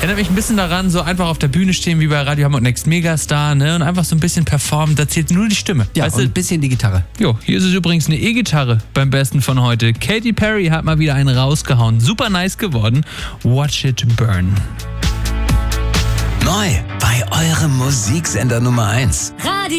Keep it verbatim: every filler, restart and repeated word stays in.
Erinnert mich ein bisschen daran, so einfach auf der Bühne stehen wie bei Radio Hamburg Next Megastar, ne? Und einfach so ein bisschen performen, da zählt nur die Stimme. Ja, weißt und du? ein bisschen die Gitarre. Jo, hier ist es übrigens eine E-Gitarre beim Besten von heute. Katy Perry hat mal wieder einen rausgehauen. Super nice geworden. Watch It Burn. Neu bei eurem Musiksender Nummer eins. Radio